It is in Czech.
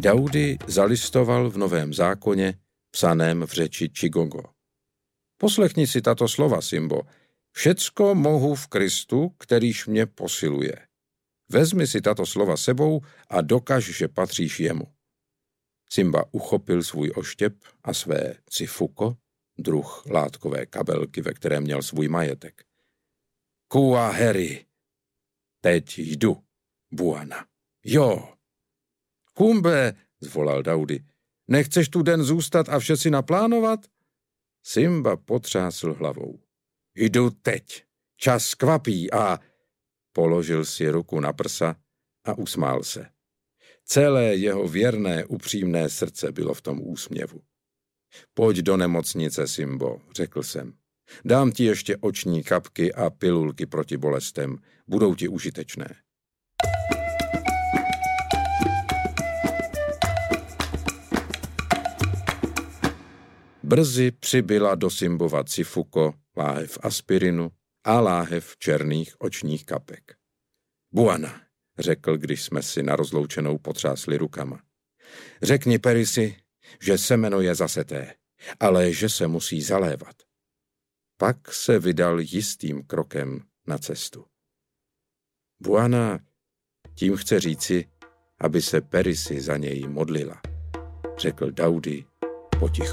Daudy zalistoval v Novém zákoně, psaném v řeči Chigogo. Poslechni si tato slova, Simbo. Všecko mohu v Kristu, kterýž mě posiluje. Vezmi si tato slova sebou a dokaž, že patříš jemu. Simba uchopil svůj oštěp a své cifuko, druh látkové kabelky, ve které měl svůj majetek. Kua heri. Teď jdu, Buana. Jo. Kumbe, zvolal Daudy, nechceš tu den zůstat a vše si naplánovat? Simba potřásl hlavou. Jdu teď. Čas kvapí a... Položil si ruku na prsa a usmál se. Celé jeho věrné, upřímné srdce bylo v tom úsměvu. Pojď do nemocnice, Simbo, řekl jsem. Dám ti ještě oční kapky a pilulky proti bolestem. Budou ti užitečné. Brzy přibyla do Simbova cifuko láhev aspirinu a láhev černých očních kapek. Buana, řekl, když jsme si na rozloučenou potřásli rukama. Řekni Perisi, že semeno je zaseté, ale že se musí zalévat. Pak se vydal jistým krokem na cestu. Buana, tím chce říci, aby se Perisi za něj modlila, řekl Daudy potichu.